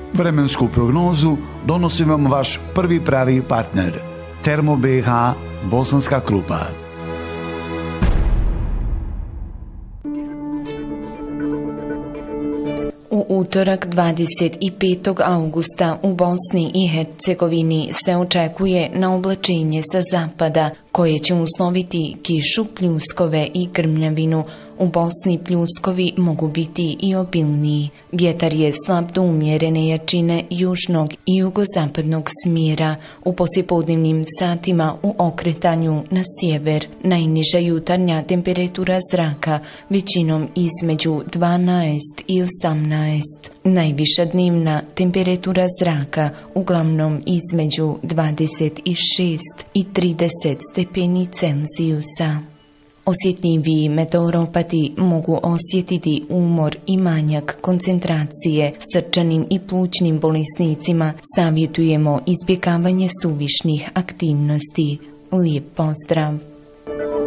Vremensku prognozu donosi vam vaš prvi pravi partner, Termo BiH Bosanska Krupa. U utorak 25. augusta u Bosni i Hercegovini se očekuje naoblačenje sa zapada koje će usloviti kišu, pljuskove i grmljavinu. U Bosni pljuskovi mogu biti i obilniji. Vjetar je slab do umjerene jačine južnog i jugozapadnog smjera. U poslijepodnevnim satima u okretanju na sjever. Najniža jutarnja temperatura zraka većinom između 12 i 18. Najviša dnevna temperatura zraka uglavnom između 26 i 30 stepeni Celzijusa. Osjetljiviji meteoropati mogu osjetiti umor i manjak koncentracije. Srčanim i plućnim bolesnicima savjetujemo izbjegavanje suvišnih aktivnosti. Lijep pozdrav!